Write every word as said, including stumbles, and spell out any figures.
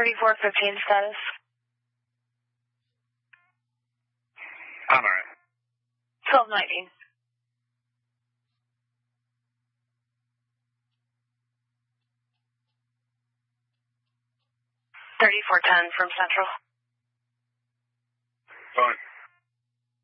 thirty-four fifteen status. I'm alright. twelve ninety. thirty-four ten from Central.